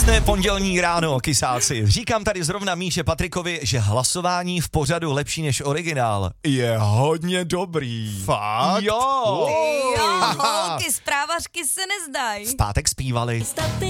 Krásné pondělní ráno, kysáci. Říkám tady zrovna Míše Patrikovi, že hlasování v pořadu Lepší než originál je hodně dobrý. Fakt? Jo. Jo, holky, zprávařky se nezdají. V pátek zpívali.